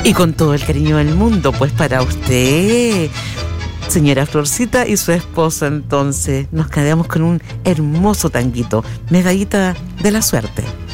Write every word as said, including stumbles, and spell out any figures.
Y con todo el cariño del mundo, pues para usted, señora Florcita y su esposo. Entonces nos quedamos con un hermoso tanguito, Medallita de la Suerte.